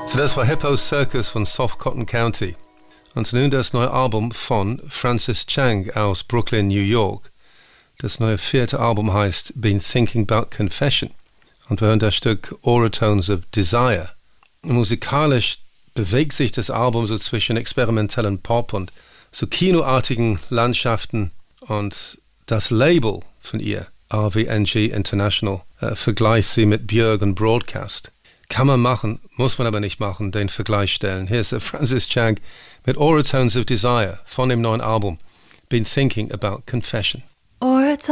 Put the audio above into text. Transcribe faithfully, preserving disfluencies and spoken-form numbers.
So, das war Hippo Circus von Soft Cotton County. Und nun das neue Album von Francis Chang aus Brooklyn, New York. Das neue vierte Album heißt Been Thinking About Confession. Und wir hören das Stück Oratones of Desire. Musikalisch bewegt sich das Album so zwischen experimentellen Pop und so kinoartigen Landschaften. Und das Label von ihr, R V N G International, äh, vergleicht sie mit Björk und Broadcast. Kann man machen, muss man aber nicht machen, den Vergleich stellen. Hier ist Francis Chang mit Oratones of Desire von dem neuen Album Been Thinking About Confession. Oratones